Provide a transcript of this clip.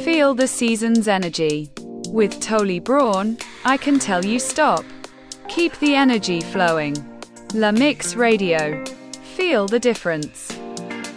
Feel the season's energy. With Tolly Braun, I can tell you stop. Keep the energy flowing. La Mix Radio. Feel the difference.